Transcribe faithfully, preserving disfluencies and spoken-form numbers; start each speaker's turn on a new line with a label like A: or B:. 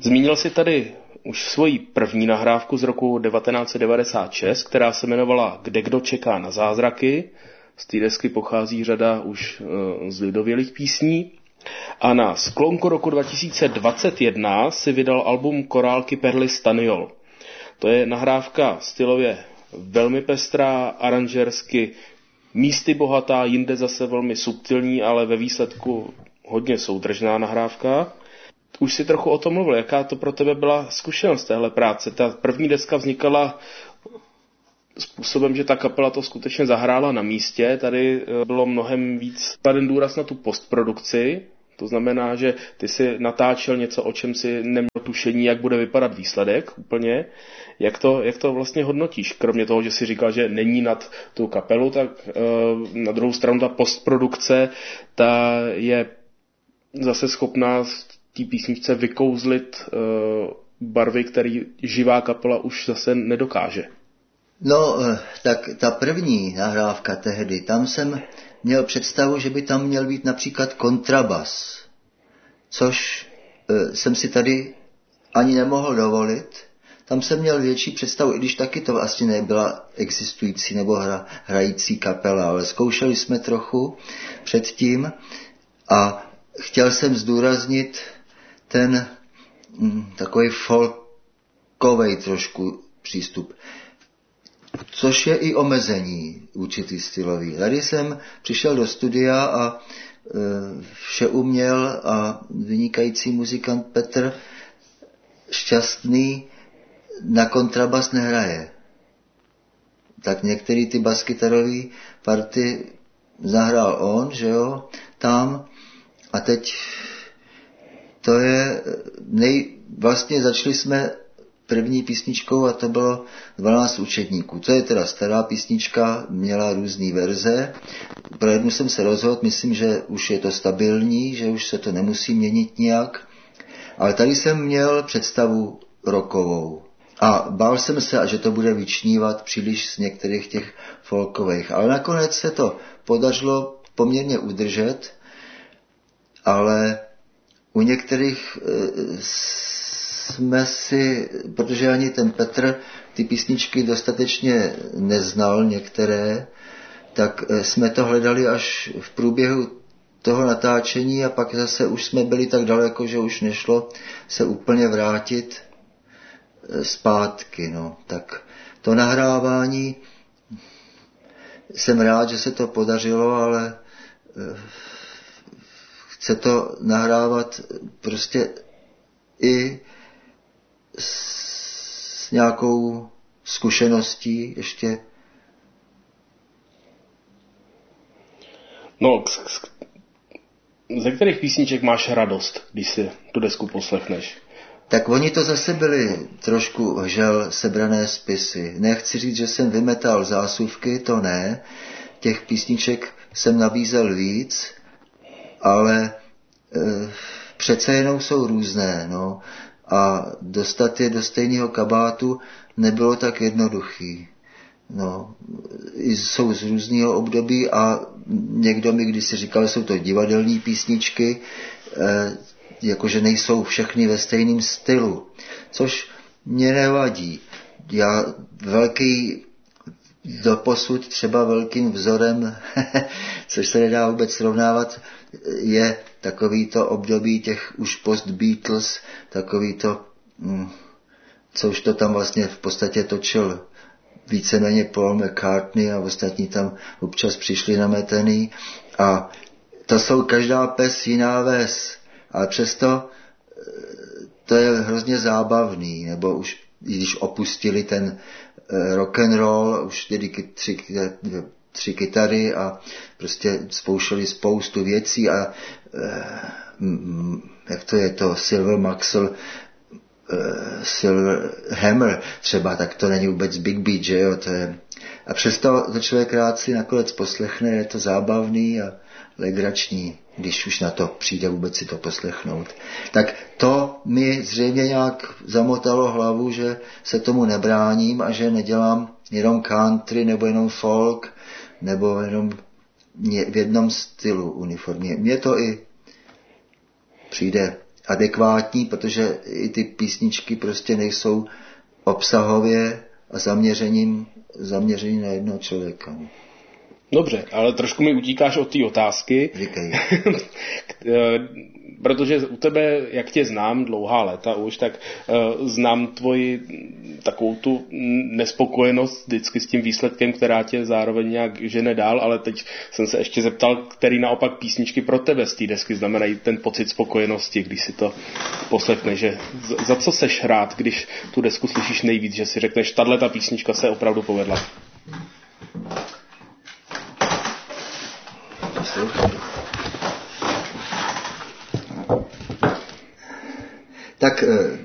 A: Zmínil si tady už svoji první nahrávku z roku devatenáct set devadesát šest, která se jmenovala Kde kdo čeká na zázraky. Z té desky pochází řada už e, z lidovělých písní. A na sklonku roku dva tisíce dvacet jedna si vydal album Korálky Perly Staniol. To je nahrávka stylově velmi pestrá, aranžersky místy bohatá, jinde zase velmi subtilní, ale ve výsledku hodně soudržná nahrávka. Už si trochu o tom mluvil, jaká to pro tebe byla zkušenost téhle práce. Ta první deska vznikala způsobem, že ta kapela to skutečně zahrála na místě. Tady bylo mnohem víc kladen důraz na tu postprodukci. To znamená, že ty si natáčel něco, o čem si neměl tušení, jak bude vypadat výsledek úplně. Jak to, jak to vlastně hodnotíš? Kromě toho, že si říkal, že není nad tu kapelu, tak na druhou stranu ta postprodukce ta je zase schopná té písničce vykouzlit barvy, které živá kapela už zase nedokáže.
B: No, tak ta první nahrávka tehdy, tam jsem měl představu, že by tam měl být například kontrabas, což e, jsem si tady ani nemohl dovolit. Tam jsem měl větší představu, i když taky to asi nebyla existující nebo hra, hrající kapela, ale zkoušeli jsme trochu předtím a chtěl jsem zdůraznit ten mm, takový folkovej trošku přístup, což je i omezení určitý stylový. Tady jsem přišel do studia a e, vše uměl a vynikající muzikant Petr Šťastný na kontrabas nehraje. Tak některé ty baskytarové party zahrál on, že jo, tam a teď to je nej... Vlastně začali jsme první písničkou a to bylo dvanáct učedníků. To je teda stará písnička, měla různý verze. Pro jednu jsem se rozhodl, myslím, že už je to stabilní, že už se to nemusí měnit nějak. Ale tady jsem měl představu rockovou. A bál jsem se, že to bude vyčnívat příliš z některých těch folkových. Ale nakonec se to podařilo poměrně udržet, ale u některých jsme si, protože ani ten Petr ty písničky dostatečně neznal některé, tak jsme to hledali až v průběhu toho natáčení a pak zase už jsme byli tak daleko, že už nešlo se úplně vrátit zpátky. No. Tak to nahrávání, jsem rád, že se to podařilo, ale chce to nahrávat prostě i s nějakou zkušeností ještě.
A: No, ze kterých písniček máš radost, když si tu desku poslechneš?
B: Tak oni to zase byli trošku žel sebrané spisy. Nechci říct, že jsem vymetal zásuvky, to ne. Těch písniček jsem nabízel víc, ale e, přece jenom jsou různé, no. A dostat je do stejného kabátu nebylo tak jednoduchý. No, jsou z různého období a někdo mi když si říkal, že jsou to divadelní písničky, e, jakože nejsou všechny ve stejném stylu, což mě nevadí. Já velký doposud třeba velkým vzorem, což se nedá vůbec srovnávat, je takový to období těch už post-Beatles, takový to, co už to tam vlastně v podstatě točil víceméně Paul McCartney a ostatní tam občas přišli nametený a to jsou každá pes jiná ves, ale přesto to je hrozně zábavný, nebo už když opustili ten rock and roll, už tedy tři, tři kytary a prostě spouštěli spoustu věcí a jak to je to Silver Maxwell, Silver Hammer třeba, tak to není vůbec Big Beat, že jo, to je. A přesto to člověk rád si nakonec poslechne, je to zábavný a legrační, když už na to přijde vůbec si to poslechnout. Tak to mi zřejmě nějak zamotalo hlavu, že se tomu nebráním a že nedělám jenom country nebo jenom folk nebo jenom v jednom stylu uniformně. Mně to i přijde adekvátní, protože i ty písničky prostě nejsou obsahově a zaměřením, zaměření na jednoho člověka.
A: Dobře, ale trošku mi utíkáš od té otázky.
B: Říkej.
A: Protože u tebe, jak tě znám dlouhá léta už, tak uh, znám tvoji takovou tu nespokojenost vždycky s tím výsledkem, která tě zároveň nějak žene dál, ale teď jsem se ještě zeptal, který naopak písničky pro tebe z té desky znamenají ten pocit spokojenosti, když si to poslechneš, že za co seš rád, když tu desku slyšíš nejvíc, že si řekneš, tahle ta písnička se opravdu povedla.
B: Tak